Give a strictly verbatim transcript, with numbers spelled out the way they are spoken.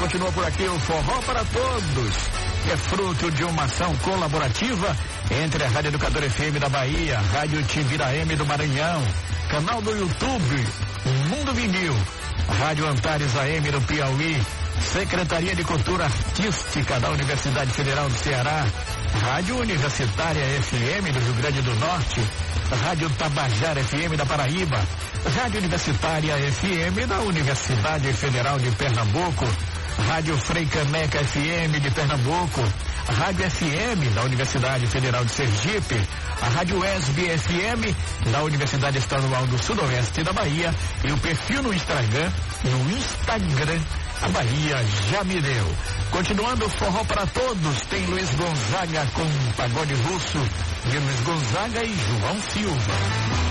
continua por aqui o Forró para Todos, que é fruto de uma ação colaborativa entre a Rádio Educador F M da Bahia, Rádio Tibira M do Maranhão, canal do YouTube Mundo Vinil, Rádio Antares A M do Piauí, Secretaria de Cultura Artística da Universidade Federal do Ceará, Rádio Universitária F M do Rio Grande do Norte, Rádio Tabajara F M da Paraíba, Rádio Universitária F M da Universidade Federal de Pernambuco, Rádio Frei Caneca F M de Pernambuco, Rádio F M da Universidade Federal de Sergipe, a Rádio E S B F M da Universidade Estadual do Sudoeste da Bahia e o perfil no Instagram, no Instagram, a Bahia já me deu. Continuando o Forró para Todos, tem Luiz Gonzaga com Pagode Russo, de Luiz Gonzaga e João Silva.